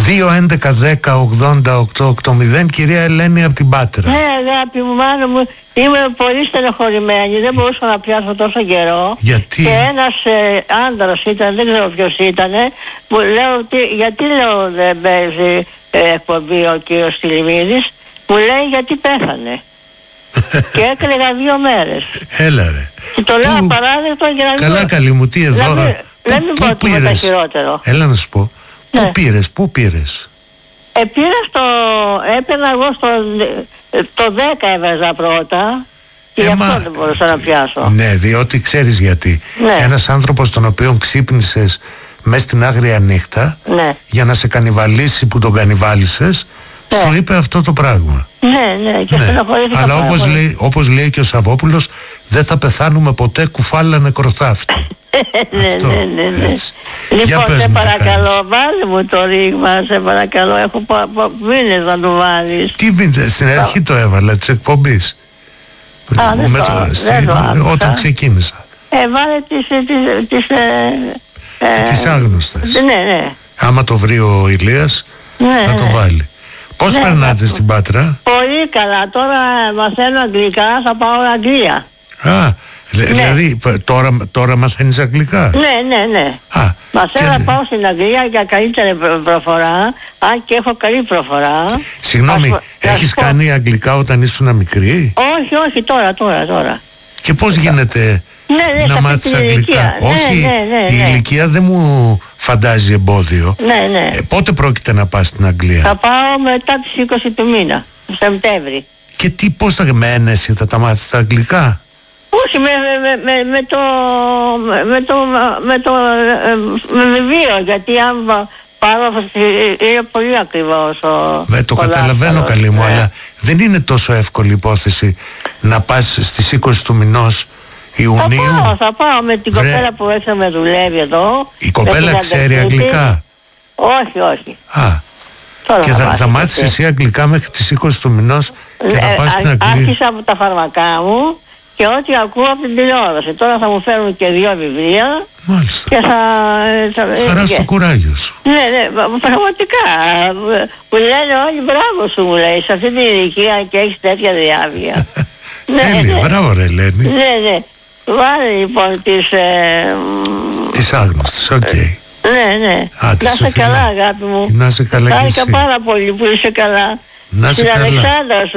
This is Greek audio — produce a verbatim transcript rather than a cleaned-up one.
δύο έντεκα δέκα ογδόντα οκτώ ογδόντα. Κυρία Ελένη από την Πάτρα. Ναι, αγάπη μου, μάνα μου, είμαι πολύ στενοχωρημένη, δεν μπορούσα να πιάσω τόσο καιρό. Γιατί? Και ένας ε, άντρας ήταν, δεν ξέρω ποιος ήταν, μου λέω ότι, γιατί λέω δεν παίζει ε, εκπομπή ο κύριος Στυλιμίδης, μου λέει γιατί πέθανε. Και έκλαιγα δύο μέρες. Έλα ρε. Και το λέω απαράδεκτο για να μην... Καλά καλή μου, τι εδώ. Δεν μην πω τίποτα χειρότερο. Έλα να σου πω. Ναι. Πού πήρες, πού πήρες? Ε, πήρα στο... Έπαιρνα εγώ στο... Το δέκα έβαζα πρώτα. Και γι' αυτό δεν μπορούσα να πιάσω. Ναι, διότι ξέρεις γιατί. Ναι. Ένας άνθρωπος τον οποίο ξύπνησες μες στην άγρια νύχτα, ναι, για να σε κανιβαλίσει που τον κανιβάλισες, ναι, σου είπε αυτό το πράγμα. Ναι, ναι, και ναι. στενοχωρήθηκα. Αλλά όπως λέει, όπως λέει και ο Σαββόπουλος, δεν θα πεθάνουμε ποτέ κουφάλα νεκροθάφτη. Ναι, ναι, ναι, ναι. Λοιπόν, σε παρακαλώ, βάλε μου το ρήγμα, σε παρακαλώ, έχω μήνες να το βάλεις. Τι μήνες, στην αρχή το έβαλα της εκπομπής. Α, δεν το, το, δεν το άκουσα. Όταν ξεκίνησα. Ε, βάλε τις, τις, τις, ε, τις άγνωστες. Ναι, ναι. Άμα το βρει ο Ηλίας, ναι, θα το ναι. βάλει. Πώς ναι, περνάτε ναι, στην Πάτρα? Πολύ καλά, τώρα μαθαίνω αγγλικά, θα πάω Αγγλία. Α, ναι. Δηλαδή τώρα, τώρα μαθαίνεις αγγλικά? Ναι, ναι, ναι. Α, μαθαίνω να πάω στην Αγγλία για καλύτερη προφορά, αν και έχω καλή προφορά. Συγγνώμη, Ας, έχεις πω... κάνει αγγλικά όταν ήσουν μικρή? Όχι, όχι, τώρα, τώρα, τώρα. Και πώς γίνεται ναι, ναι, να μάθεις αγγλικά? Όχι, ναι, ναι, ναι, η ναι. ηλικία δεν μου φαντάζει εμπόδιο. Ναι, ναι. Ε, πότε πρόκειται να πας στην Αγγλία? Θα πάω μετά τις είκοσι του μήνα, Σεπτέμβρη. Και τι, πώς θα με ένεση θα τα μάθεις τα αγγλικά? Όχι, με, με, με, με το, με το, με το με βιβλίο, γιατί αν πάρω, είναι πολύ ακριβώς ο... Βε, το καταλαβαίνω καλή μου, ναι, αλλά δεν είναι τόσο εύκολη υπόθεση να πας στις είκοσι του μηνός Ιουνίου. Θα πάω, θα πάω με την Βρε... κοπέλα που έτσι με δουλεύει εδώ. Η κοπέλα ξέρει αγγλικά? Όχι, όχι. Α, τώρα και θα, θα, θα μάθεις εσύ αγγλικά μέχρι τις είκοσι του μηνός και ε, θα πας στην Αγγλία? Άρχισα από τα φαρμακά μου και ό,τι ακούω από την τηλεόραση. Τώρα θα μου φέρουν και δύο βιβλία. Μάλιστα. Και θα... θα χαρά στο κουράγιο σου. Ναι, ναι, πραγματικά. Μου λένε όλοι μπράβο σου, μου λέει, σε αυτή την ηλικία και έχεις τέτοια διάβια. Τέλεια, ναι, μπράβο ρε Ελένη. Ναι, ναι. Βάλε λοιπόν τις... Ε, τις άγνωστες, οκ. Okay. Ναι, ναι. Α, να είσαι καλά αγάπη μου. Να είσαι καλά και εσύ. Χάρηκα πάρα πολύ που είσαι καλά. Να είσαι καλά. Στην Αλεξάνδρα σου